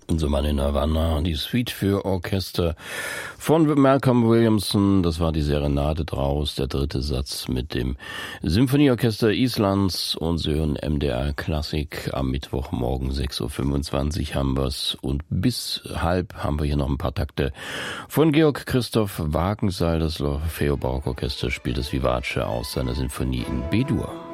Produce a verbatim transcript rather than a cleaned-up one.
Unser Mann in Havanna, die Suite für Orchester von Malcolm Williamson. Das war die Serenade draus, der dritte Satz mit dem Symphonieorchester Islands. Und Sie hören M D R Klassik. Am Mittwochmorgen sechs Uhr fünfundzwanzig haben wir's. Und bis halb haben wir hier noch ein paar Takte von Georg Christoph Wagenseil. Das L'Orfeo Barockorchester spielt das Vivace aus seiner Sinfonie in B-Dur.